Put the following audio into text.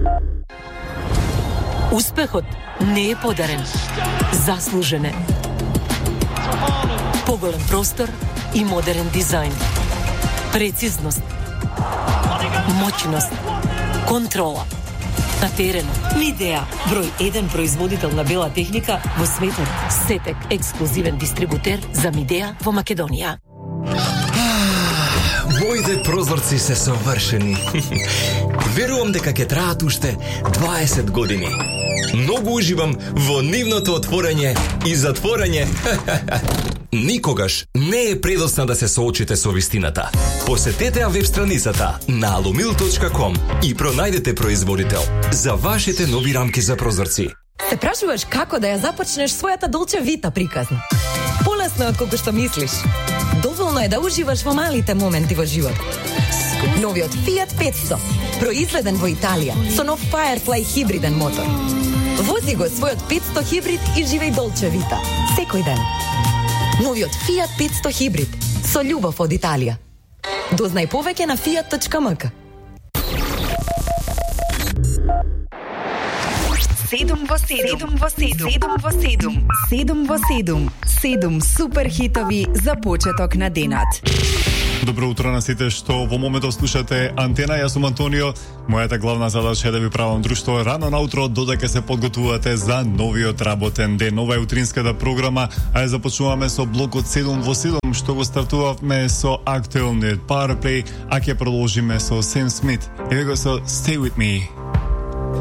Успехот не е подарен. Заслужен е. Поголем простор и модерен дизајн. Прецизност. Моќност. Контрола. На теренот. Midea, број 1 производител на бела техника во светот. Сетек, ексклузивен дистрибутер за Midea во Македонија. Моите прозорци се совршени. Верувам дека ќе траат уште 20 години. Многу уживам во нивното отворање и затворање. Никогаш не е предоцна да се соочите со вистината. Посетете ја веб страницата на alumil.com и пронајдете производител за вашите нови рамки за прозорци. Се прашуваш како да ја започнеш својата Dolce Vita приказна? Полесно од колку што мислиш. Доволно е да уживаш во малите моменти во живот. Новиот Fiat 500, произведен во Италија, со нов Firefly хибриден мотор. Вози го својот 500 хибрид и живеј Dolce Vita секој ден. Новиот Fiat 500 хибрид, со љубов од Италија. Дознај повеќе на fiat.mk. 7 во 7 супер хитови за почеток на денот. Добро утро на сите што во моментот слушате Антена. Јас сум Антонио. Мојата главна задача е да ви правам друштво рано наутро додека се подготвувате за новиот работен ден. Ова е утринската програма, а ја започнуваме со блокот 7 во 7, што го стартувавме со актуелниот Powerplay, а ќе продолжиме со Sam Smith. Еве го со Stay With Me.